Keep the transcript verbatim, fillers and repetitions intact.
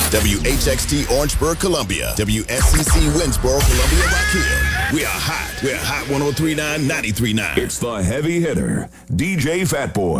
W H X T Orangeburg, Columbia. W S C C Winsboro, Columbia, Rock Hill. We are hot. We're Hot one oh three point nine, ninety-three point nine. It's the heavy hitter, D J Fatboy.